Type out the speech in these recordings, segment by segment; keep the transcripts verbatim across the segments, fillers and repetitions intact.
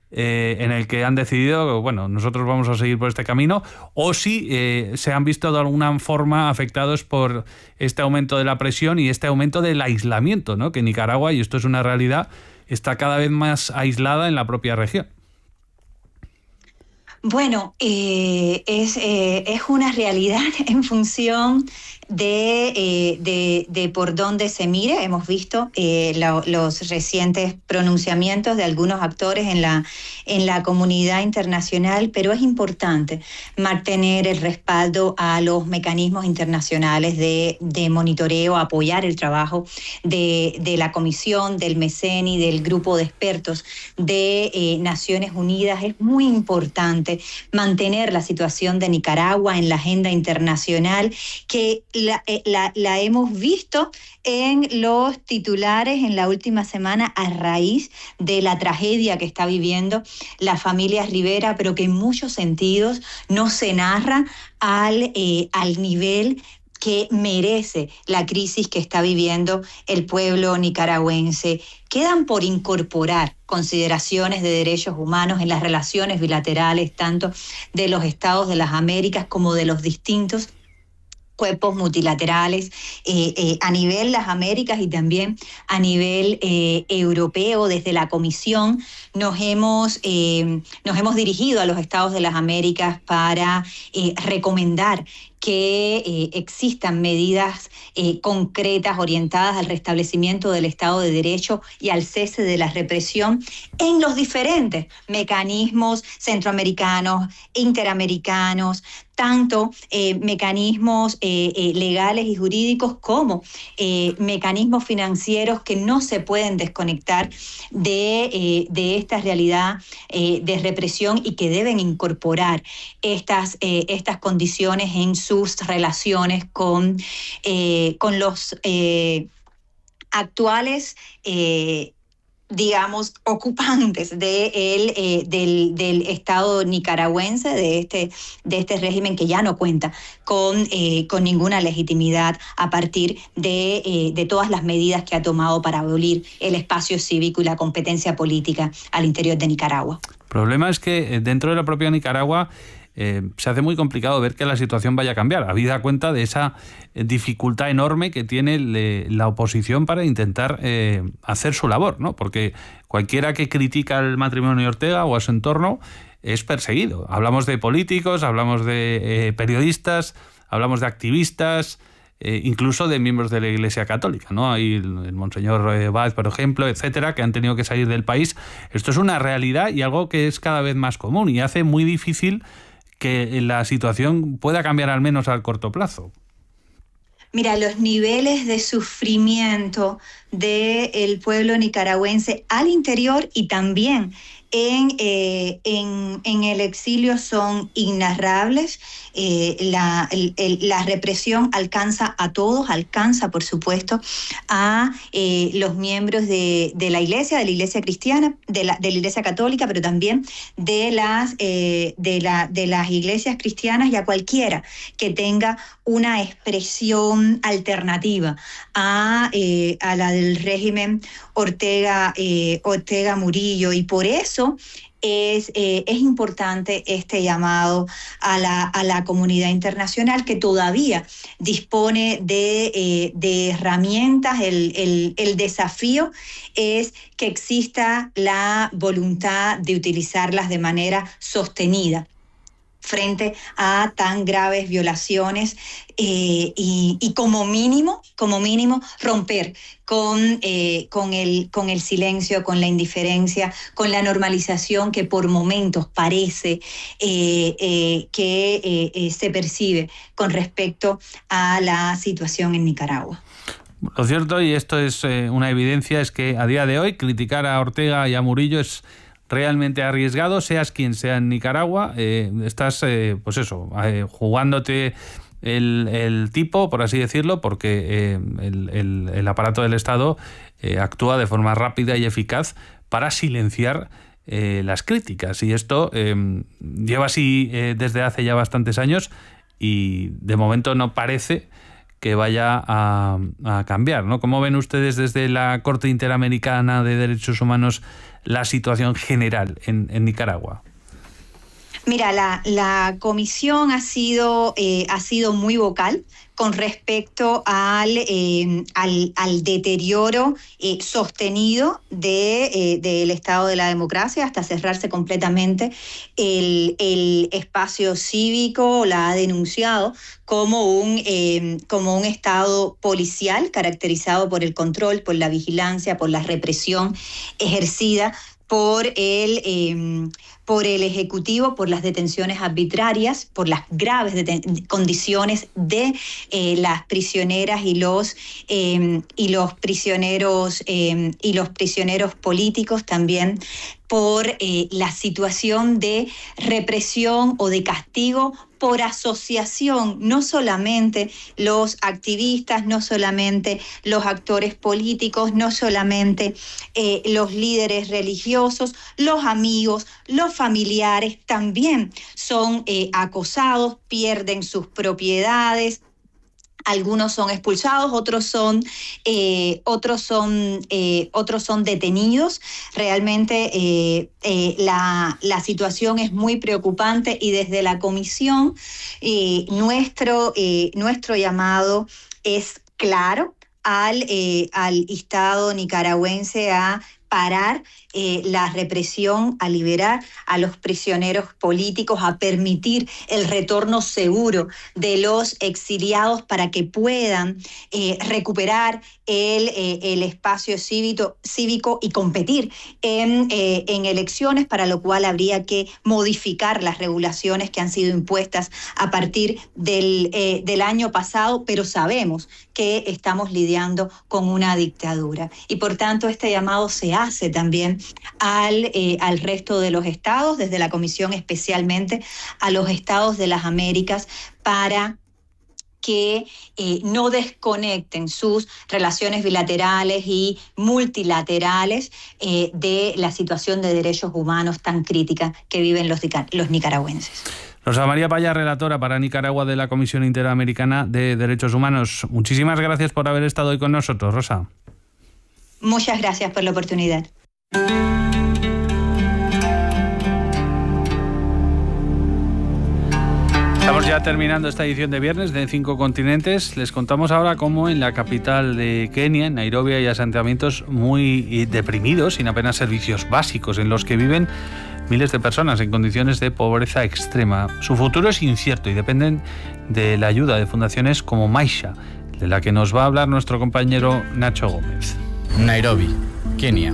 eh, en el que han decidido, bueno, nosotros vamos a seguir por este camino, o si eh, se han visto de alguna forma afectados por este aumento de la presión y este aumento del aislamiento, ¿no? Que Nicaragua, y esto es una realidad, está cada vez más aislada en la propia región. Bueno, eh, es, eh, es una realidad en función de, eh, de, de por dónde se mire. Hemos visto eh, lo, los recientes pronunciamientos de algunos actores en la, en la comunidad internacional, pero es importante mantener el respaldo a los mecanismos internacionales de, de monitoreo, apoyar el trabajo de, de la Comisión, del MECENI, del grupo de expertos de eh, Naciones Unidas. Es muy importante mantener la situación de Nicaragua en la agenda internacional, que la, la, la hemos visto en los titulares en la última semana a raíz de la tragedia que está viviendo la familia Rivera, pero que en muchos sentidos no se narra al, eh, al nivel que merece la crisis que está viviendo el pueblo nicaragüense. Quedan por incorporar consideraciones de derechos humanos en las relaciones bilaterales, tanto de los Estados de las Américas como de los distintos cuerpos multilaterales eh, eh, a nivel las Américas y también a nivel eh, europeo. Desde la Comisión nos hemos, eh, nos hemos dirigido a los Estados de las Américas para eh, recomendar que eh, existan medidas eh, concretas orientadas al restablecimiento del Estado de Derecho y al cese de la represión en los diferentes mecanismos centroamericanos, interamericanos, tanto eh, mecanismos eh, eh, legales y jurídicos como eh, mecanismos financieros que no se pueden desconectar de, eh, de esta realidad eh, de represión y que deben incorporar estas, eh, estas condiciones en sus relaciones con, eh, con los eh, actuales eh, digamos, ocupantes de el, eh, del, del Estado nicaragüense, de este, de este régimen que ya no cuenta con, eh, con ninguna legitimidad a partir de, eh, de todas las medidas que ha tomado para abolir el espacio cívico y la competencia política al interior de Nicaragua. El problema es que dentro de la propia Nicaragua Eh, se hace muy complicado ver que la situación vaya a cambiar, habida cuenta de esa dificultad enorme que tiene le, la oposición para intentar eh, hacer su labor, ¿no? Porque cualquiera que critica el matrimonio Ortega o a su entorno es perseguido. Hablamos de políticos, hablamos de eh, periodistas, hablamos de activistas, eh, incluso de miembros de la Iglesia Católica, ¿no? Hay el, el monseñor eh, Báez, por ejemplo, etcétera, que han tenido que salir del país. Esto es una realidad y algo que es cada vez más común y hace muy difícil que la situación pueda cambiar al menos a corto plazo. Mira, los niveles de sufrimiento del pueblo nicaragüense al interior y también en, eh, en, en el exilio son innarrables. Eh, la, el, el, la represión alcanza a todos, alcanza por supuesto a eh, los miembros de, de la iglesia, de la iglesia cristiana, de la, de la iglesia católica, pero también de las, eh, de, la, de las iglesias cristianas y a cualquiera que tenga una expresión alternativa a, eh, a la del régimen Ortega, eh, Ortega Murillo, y por eso Es, eh, es importante este llamado a la, a la comunidad internacional que todavía dispone de, eh, de herramientas. El, el, el desafío es que exista la voluntad de utilizarlas de manera sostenida frente a tan graves violaciones eh, y, y como mínimo, como mínimo romper con, eh, con, el, con el silencio, con la indiferencia, con la normalización que por momentos parece eh, eh, que eh, eh, se percibe con respecto a la situación en Nicaragua. Lo cierto, y esto es eh, una evidencia, es que a día de hoy criticar a Ortega y a Murillo es realmente arriesgado, seas quien sea en Nicaragua, eh, estás, eh, pues eso, eh, jugándote el, el tipo, por así decirlo, porque eh, el, el, el aparato del Estado eh, actúa de forma rápida y eficaz para silenciar eh, las críticas. Y esto eh, lleva así eh, desde hace ya bastantes años y de momento no parece que vaya a, a cambiar, ¿no? ¿Cómo ven ustedes desde la Corte Interamericana de Derechos Humanos la situación general en, en Nicaragua? Mira, la, la comisión ha sido, eh, ha sido muy vocal con respecto al, eh, al, al deterioro eh, sostenido de, eh, del Estado de la democracia hasta cerrarse completamente el, el espacio cívico. La ha denunciado como un, eh, como un Estado policial caracterizado por el control, por la vigilancia, por la represión ejercida por el, eh, por el Ejecutivo, por las detenciones arbitrarias, por las graves deten- condiciones de eh, las prisioneras y los, eh, y los prisioneros eh, y los prisioneros políticos, también por eh, la situación de represión o de castigo por asociación, no solamente los activistas, no solamente los actores políticos, no solamente eh, los líderes religiosos, los amigos, los familiares también son eh, acosados, pierden sus propiedades. Algunos son expulsados, otros son, eh, otros son, eh, otros son detenidos. Realmente eh, eh, la, la situación es muy preocupante y desde la comisión eh, nuestro, eh, nuestro llamado es claro al, eh, al Estado nicaragüense a parar eh, la represión, a liberar a los prisioneros políticos, a permitir el retorno seguro de los exiliados para que puedan eh, recuperar el, eh, el espacio cívico, cívico y competir en, eh, en elecciones, para lo cual habría que modificar las regulaciones que han sido impuestas a partir del, eh, del año pasado, pero sabemos que estamos lidiando con una dictadura. Y por tanto este llamado se hace también al, eh, al resto de los estados, desde la Comisión especialmente a los estados de las Américas, para que eh, no desconecten sus relaciones bilaterales y multilaterales eh, de la situación de derechos humanos tan crítica que viven los, los nicaragüenses. Rosa María Paya, relatora para Nicaragua de la Comisión Interamericana de Derechos Humanos. Muchísimas gracias por haber estado hoy con nosotros, Rosa. Muchas gracias por la oportunidad. Estamos ya terminando esta edición de viernes de Cinco Continentes. Les contamos ahora cómo en la capital de Kenia, en Nairobi, hay asentamientos muy deprimidos, sin apenas servicios básicos, en los que viven miles de personas en condiciones de pobreza extrema. Su futuro es incierto y dependen de la ayuda de fundaciones como Maisha, de la que nos va a hablar nuestro compañero Nacho Gómez. Nairobi, Kenia.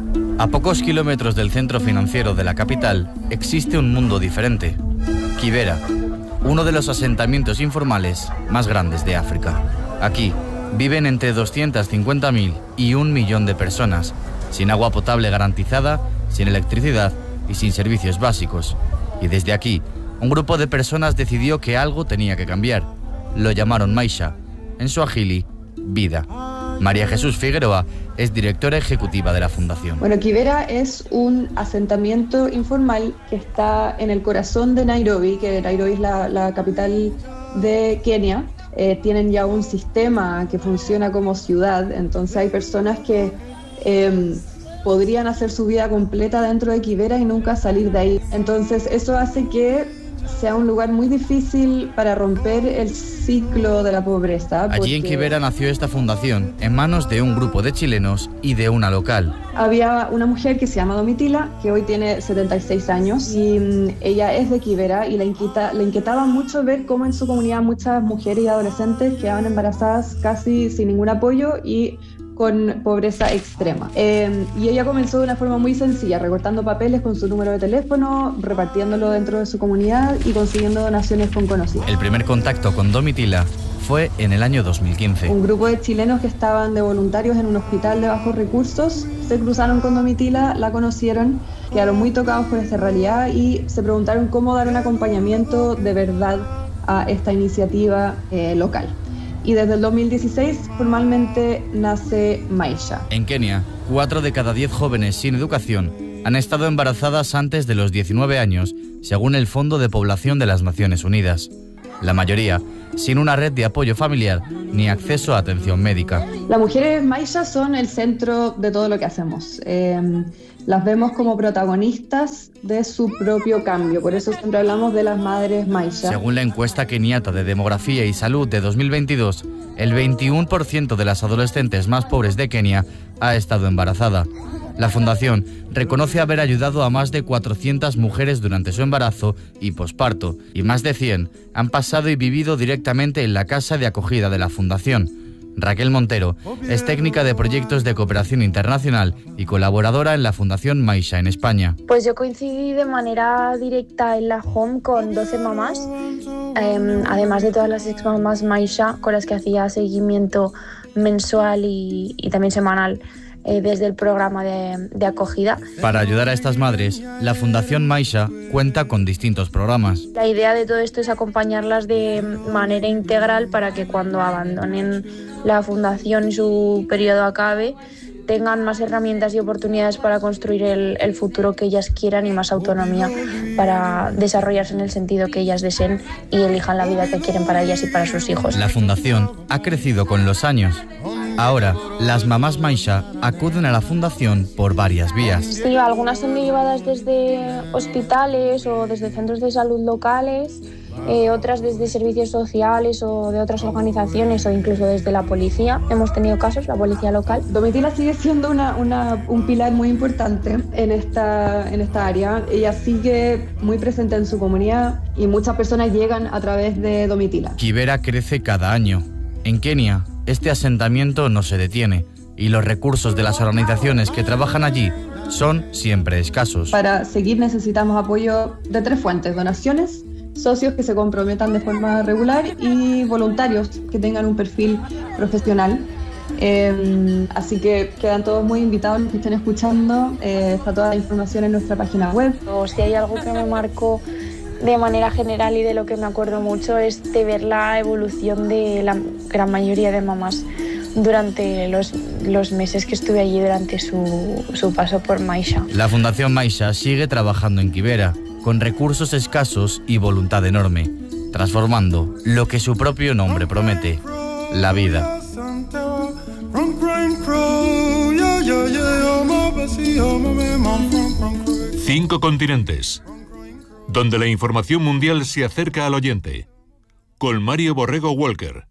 A pocos kilómetros del centro financiero de la capital existe un mundo diferente. Kibera, uno de los asentamientos informales más grandes de África. Aquí viven entre doscientas cincuenta mil y un millón de personas, sin agua potable garantizada, sin electricidad y sin servicios básicos. Y desde aquí, un grupo de personas decidió que algo tenía que cambiar. Lo llamaron Maisha, en suajili, vida. María Jesús Figueroa es directora ejecutiva de la fundación. Bueno, Kibera es un asentamiento informal que está en el corazón de Nairobi, que Nairobi es la, la capital de Kenia. Eh, tienen ya un sistema que funciona como ciudad, entonces hay personas que eh, podrían hacer su vida completa dentro de Kibera y nunca salir de ahí. Entonces eso hace que sea un lugar muy difícil para romper el ciclo de la pobreza. Allí en Kibera nació esta fundación, en manos de un grupo de chilenos y de una local. Había una mujer que se llama Domitila, que hoy tiene setenta y seis años, y um, ella es de Kibera y le, inquieta, le inquietaba mucho ver cómo en su comunidad muchas mujeres y adolescentes quedaban embarazadas casi sin ningún apoyo y con pobreza extrema. Eh, y ella comenzó de una forma muy sencilla, recortando papeles con su número de teléfono, repartiéndolo dentro de su comunidad y consiguiendo donaciones con conocidos. El primer contacto con Domitila fue en el año dos mil quince. Un grupo de chilenos que estaban de voluntarios en un hospital de bajos recursos se cruzaron con Domitila, la conocieron, quedaron muy tocados por esta realidad y se preguntaron cómo dar un acompañamiento de verdad a esta iniciativa eh, local. Y desde el dos mil dieciséis formalmente nace Maisha. En Kenia, cuatro de cada diez jóvenes sin educación han estado embarazadas antes de los diecinueve años, según el Fondo de Población de las Naciones Unidas. la mayoría sin una red de apoyo familiar ni acceso a atención médica. Las mujeres Maisha son el centro de todo lo que hacemos. Eh, las vemos como protagonistas de su propio cambio, por eso siempre hablamos de las madres Maisha. Según la encuesta keniata de Demografía y Salud de dos mil veintidós, el veintiuno por ciento de las adolescentes más pobres de Kenia ha estado embarazada. La Fundación reconoce haber ayudado a más de cuatrocientas mujeres durante su embarazo y posparto, y más de cien han pasado y vivido directamente en la casa de acogida de la Fundación. Raquel Montero es técnica de proyectos de cooperación internacional y colaboradora en la Fundación Maisha en España. Pues yo coincidí de manera directa en la home con doce mamás, eh, además de todas las ex mamás Maisha con las que hacía seguimiento mensual y, y también semanal eh, desde el programa de, de acogida. Para ayudar a estas madres, la Fundación Maisha cuenta con distintos programas. La idea de todo esto es acompañarlas de manera integral para que cuando abandonen la fundación y su periodo acabe, tengan más herramientas y oportunidades para construir el, el futuro que ellas quieran y más autonomía para desarrollarse en el sentido que ellas deseen y elijan la vida que quieren para ellas y para sus hijos. La fundación ha crecido con los años. Ahora, las mamás Maisha acuden a la fundación por varias vías. Sí, algunas son derivadas desde hospitales o desde centros de salud locales, eh, otras desde servicios sociales o de otras organizaciones o incluso desde la policía. Hemos tenido casos, la policía local. Domitila sigue siendo una, una, un pilar muy importante en esta, en esta área. Ella sigue muy presente en su comunidad y muchas personas llegan a través de Domitila. Kibera crece cada año. En Kenia, este asentamiento no se detiene y los recursos de las organizaciones que trabajan allí son siempre escasos. Para seguir necesitamos apoyo de tres fuentes: donaciones, socios que se comprometan de forma regular y voluntarios que tengan un perfil profesional. Eh, así que quedan todos muy invitados los que estén escuchando. Eh, está toda la información en nuestra página web. O si hay algo que me marcó de manera general y de lo que me acuerdo mucho es de ver la evolución de la gran mayoría de mamás durante los, los meses que estuve allí durante su, su paso por Maisha. La Fundación Maisha sigue trabajando en Kibera con recursos escasos y voluntad enorme, transformando lo que su propio nombre promete, la vida. Cinco continentes, donde la información mundial se acerca al oyente. Con Mario Borrego Walker.